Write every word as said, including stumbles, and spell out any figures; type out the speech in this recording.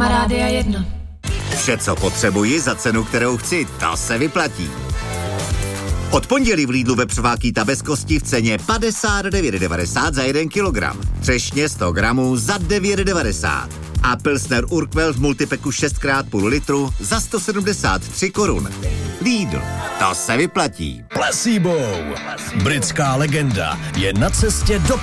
Reklama Rádia jedna. Vše, co potřebuji za cenu, kterou chci, to se vyplatí. Od pondělí v Lidlu vepřová bez kosti v ceně padesát devět devadesát za jeden kilogram. Třešně sto gramů za devět devadesát. A Pilsner Urquell v multipeku šest krát půl litru za sto sedmdesát tři korun. Lidl, to se vyplatí. Placebo. Britská legenda je na cestě do